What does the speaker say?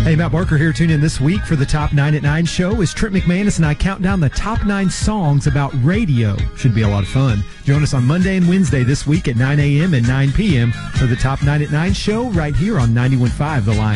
Hey, Matt Barker here. Tune in this week for the Top 9 at 9 show as Trent McManus and I count down the top 9 songs about radio. Should be a lot of fun. Join us on Monday and Wednesday this week at 9 a.m. and 9 p.m. for the Top 9 at 9 show right here on 91.5 The Line.